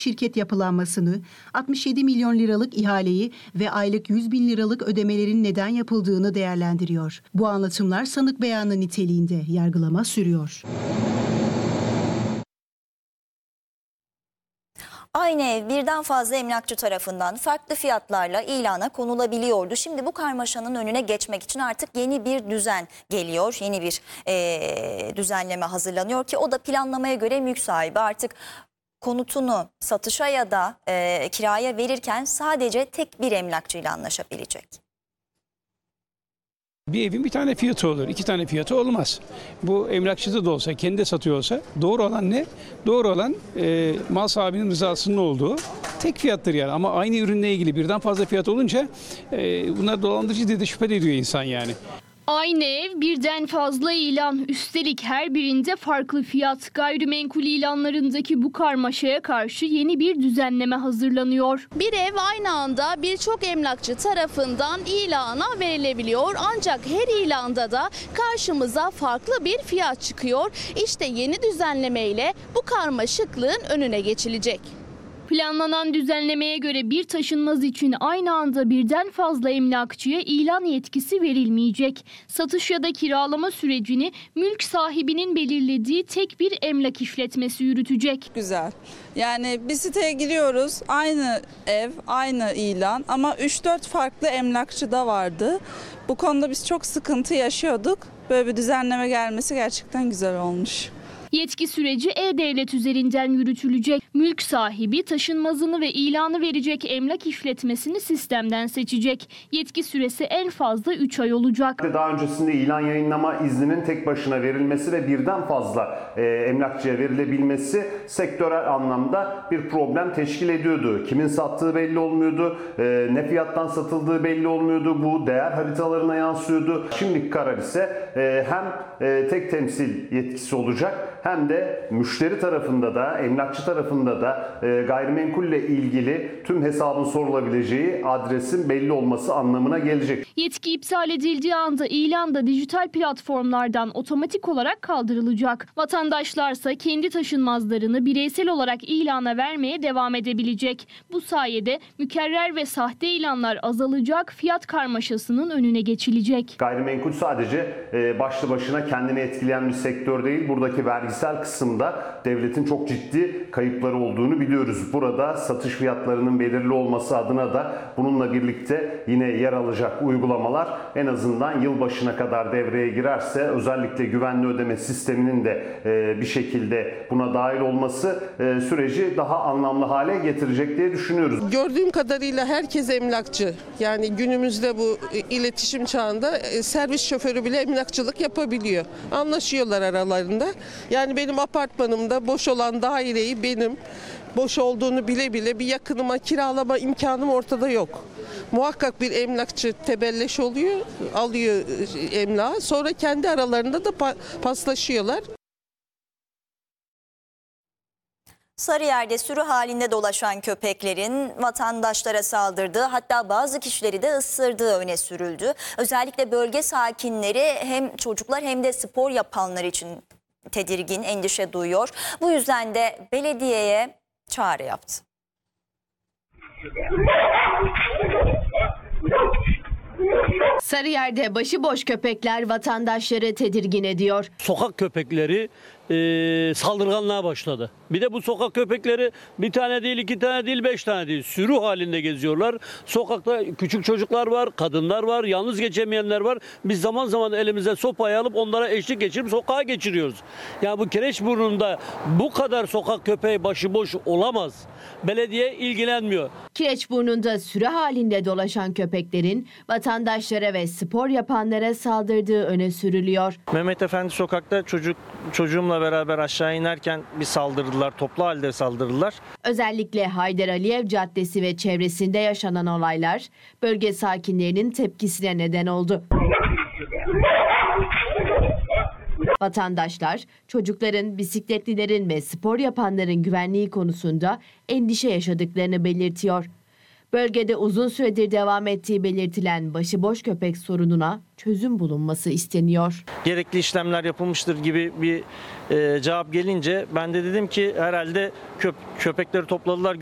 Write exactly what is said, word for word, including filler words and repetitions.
Şirket yapılanmasını, altmış yedi milyon liralık ihaleyi ve aylık yüz bin liralık ödemelerin neden yapıldığını değerlendiriyor. Bu anlatımlar sanık beyanı niteliğinde, yargılama sürüyor. Aynı ev birden fazla emlakçı tarafından farklı fiyatlarla ilana konulabiliyordu. Şimdi bu karmaşanın önüne geçmek için artık yeni bir düzen geliyor. Yeni bir e, düzenleme hazırlanıyor ki o da planlamaya göre mülk sahibi artık konutunu satışa ya da e, kiraya verirken sadece tek bir emlakçıyla anlaşabilecek. Bir evin bir tane fiyatı olur, iki tane fiyatı olmaz. Bu emlakçıda da olsa, kendi de satıyor olsa doğru olan ne? Doğru olan e, mal sahibinin rızasının olduğu tek fiyattır yani. Ama aynı ürünle ilgili birden fazla fiyat olunca e, bunlar dolandırıcı diye de şüphe ediyor insan yani. Aynı ev birden fazla ilan, üstelik her birinde farklı fiyat. Gayrimenkul ilanlarındaki bu karmaşaya karşı yeni bir düzenleme hazırlanıyor. Bir ev aynı anda birçok emlakçı tarafından ilana verilebiliyor. Ancak her ilanda da karşımıza farklı bir fiyat çıkıyor. İşte yeni düzenlemeyle bu karmaşıklığın önüne geçilecek. Planlanan düzenlemeye göre bir taşınmaz için aynı anda birden fazla emlakçıya ilan yetkisi verilmeyecek. Satış ya da kiralama sürecini mülk sahibinin belirlediği tek bir emlak işletmesi yürütecek. Güzel. Yani bir siteye giriyoruz, aynı ev, aynı ilan ama üç dört farklı emlakçı da vardı. Bu konuda biz çok sıkıntı yaşıyorduk. Böyle bir düzenleme gelmesi gerçekten güzel olmuş. Yetki süreci E-Devlet üzerinden yürütülecek. Mülk sahibi taşınmazını ve ilanı verecek emlak işletmesini sistemden seçecek. Yetki süresi en fazla üç ay olacak. Daha öncesinde ilan yayınlama izninin tek başına verilmesi ve birden fazla e, emlakçıya verilebilmesi sektörel anlamda bir problem teşkil ediyordu. Kimin sattığı belli olmuyordu, e, ne fiyattan satıldığı belli olmuyordu. Bu değer haritalarına yansıyordu. Şimdiki karar ise e, hem e, tek temsil yetkisi olacak, hem de müşteri tarafında da, emlakçı tarafında da e, gayrimenkulle ilgili tüm hesabın sorulabileceği adresin belli olması anlamına gelecek. Yetki iptal edildiği anda ilan da dijital platformlardan otomatik olarak kaldırılacak. Vatandaşlarsa kendi taşınmazlarını bireysel olarak ilana vermeye devam edebilecek. Bu sayede mükerrer ve sahte ilanlar azalacak, fiyat karmaşasının önüne geçilecek. Gayrimenkul sadece e, başlı başına kendini etkileyen bir sektör değil. Buradaki vergi kısımda devletin çok ciddi kayıpları olduğunu biliyoruz. Burada satış fiyatlarının belirli olması adına da bununla birlikte yine yer alacak uygulamalar en azından yılbaşına kadar devreye girerse özellikle güvenli ödeme sisteminin de bir şekilde buna dahil olması süreci daha anlamlı hale getirecek diye düşünüyoruz. Gördüğüm kadarıyla herkes emlakçı. Yani günümüzde bu iletişim çağında servis şoförü bile emlakçılık yapabiliyor. Anlaşıyorlar aralarında. Yani benim apartmanımda boş olan daireyi benim boş olduğunu bile bile bir yakınıma kiralama imkanım ortada yok. Muhakkak bir emlakçı tebelleş oluyor, alıyor emlağı, sonra kendi aralarında da paslaşıyorlar. Sarıyer'de sürü halinde dolaşan köpeklerin vatandaşlara saldırdığı, hatta bazı kişileri de ısırdığı öne sürüldü. Özellikle bölge sakinleri hem çocuklar hem de spor yapanlar için tedirgin, endişe duyuyor. Bu yüzden de belediyeye çağrı yaptı. Sarıyer'de başıboş köpekler vatandaşları tedirgin ediyor. Sokak köpekleri e, saldırganlığa başladı. Bir de bu sokak köpekleri bir tane değil, iki tane değil, beş tane değil. Sürü halinde geziyorlar. Sokakta küçük çocuklar var, kadınlar var, yalnız geçemeyenler var. Biz zaman zaman elimize sopayı alıp onlara eşlik geçirip sokağa geçiriyoruz. Yani bu Kireçburnu'nda bu kadar sokak köpeği başıboş olamaz. Belediye ilgilenmiyor. Kireçburnu'nda sürü halinde dolaşan köpeklerin vatandaşlara ve spor yapanlara saldırdığı öne sürülüyor. Mehmet Efendi sokakta çocuk çocuğumla beraber aşağı inerken bir saldırdılar, toplu halde saldırdılar. Özellikle Haydar Aliyev Caddesi ve çevresinde yaşanan olaylar bölge sakinlerinin tepkisine neden oldu. Vatandaşlar, çocukların, bisikletlilerin ve spor yapanların güvenliği konusunda endişe yaşadıklarını belirtiyor. Bölgede uzun süredir devam ettiği belirtilen başıboş köpek sorununa çözüm bulunması isteniyor. Gerekli işlemler yapılmıştır gibi bir e, cevap gelince ben de dedim ki herhalde köp köpekleri topladılar,